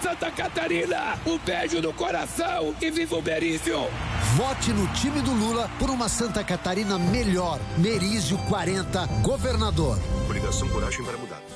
Santa Catarina. Um beijo no coração e viva o Merício. Vote no time do Lula por uma Santa Catarina melhor. Merício 40, governador. Obrigação, coragem para mudar.